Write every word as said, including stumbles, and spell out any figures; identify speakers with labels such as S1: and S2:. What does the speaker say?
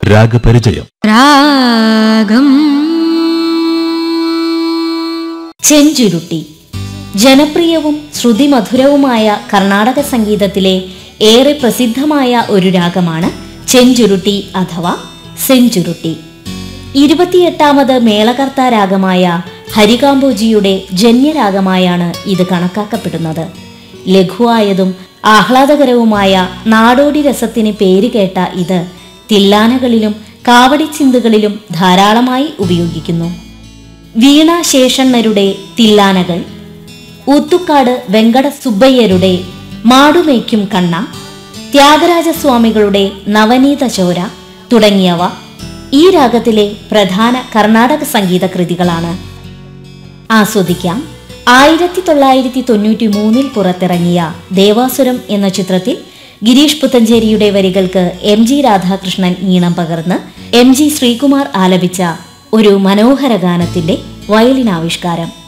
S1: രാഗപരിചയം.
S2: രാഗം. ചെഞ്ചുരുട്ടി ജനപ്രിയവും ശ്രുതിമധുരവുമായ കർണാടക സംഗീതത്തിലെ ഏറെ പ്രസിദ്ധമായ ഒരു രാഗമാണ് ചെഞ്ചുരുട്ടി അഥവാ സെഞ്ചുരുട്ടി. ഇരുപത്തിയെട്ടാമത് മേളകർത്ത രാഗമായ ഹരികാംബോജിയുടെ ജന്യരാഗമായാണ് ഇത് കണക്കാക്കപ്പെടുന്നത്. ലഘുവായതും ആഹ്ലാദകരവുമായ നാടോടി രസത്തിന് പേരുകേട്ട ഇത് തില്ലാനകളിലും കാവടിച്ചിന്തുകളിലും ധാരാളമായി ഉപയോഗിക്കുന്നു. വീണ ശേഷണ്ണരുടെ തില്ലാനകൾ, ഊത്തുക്കാട് വെങ്കട സുബ്ബയ്യരുടെ മാടുമേക്കും കണ്ണ, ത്യാഗരാജസ്വാമികളുടെ നവനീത ചോര തുടങ്ങിയവ ഈ രാഗത്തിലെ പ്രധാന കർണാടക സംഗീത കൃതികളാണ്. ആസ്വദിക്കാം. ആയിരത്തി തൊള്ളായിരത്തി തൊണ്ണൂറ്റി മൂന്നിൽ പുറത്തിറങ്ങിയ ദേവാസുരം എന്ന ചിത്രത്തിൽ ഗിരീഷ് പുത്തഞ്ചേരിയുടെ വരികൾക്ക് എം ജി രാധാകൃഷ്ണൻ ഈണം പകർന്ന് എം ജി ശ്രീകുമാർ ആലപിച്ച ഒരു മനോഹര ഗാനത്തിന്റെ വയലിനാവിഷ്കാരം.